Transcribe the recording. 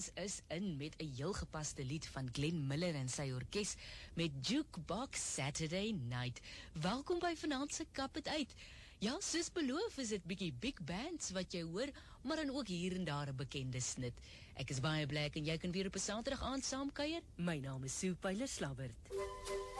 Ons is in met 'n heel gepaste lied van Glenn Miller en sy orkes met Jukebox Saturday Night. Welkom by vanaand se Kap het uit. Ja, soos beloof is dit bietjie big bands wat jy hoor, maar dan ook hier en daar 'n bekende snit. Ek is baie bly en jy kan weer op 'n Saterdag aand saamkuier. My naam is Sue Pyler Slabbert.